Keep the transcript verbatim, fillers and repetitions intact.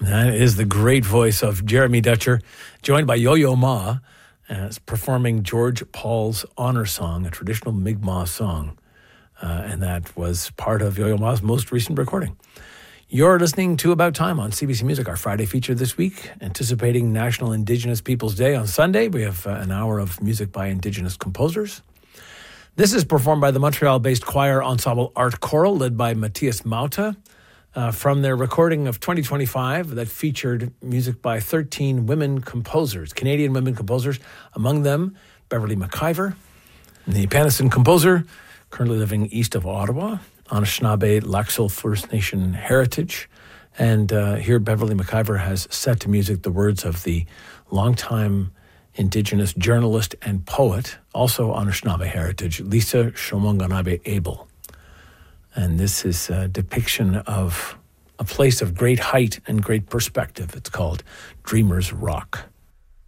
That is the great voice of Jeremy Dutcher, joined by Yo-Yo Ma, as performing George Paul's Honor Song, a traditional Mi'kmaq song. Uh, and that was part of Yo-Yo Ma's most recent recording. You're listening to About Time on C B C Music, our Friday feature this week, anticipating National Indigenous Peoples Day on Sunday. We have uh, an hour of music by Indigenous composers. This is performed by the Montreal-based choir ensemble Art Choral, led by Matthias Mauta, uh, from their recording of twenty twenty-five that featured music by thirteen women composers, Canadian women composers, among them Beverly McIver, the Panasson composer, currently living east of Ottawa, Anishinaabe Laxal First Nation heritage. And uh, here Beverly McIver has set to music the words of the longtime Indigenous journalist and poet, also Anishinaabe heritage, Lisa Shomonganabe Abel. And this is a depiction of a place of great height and great perspective. It's called Dreamer's Rock.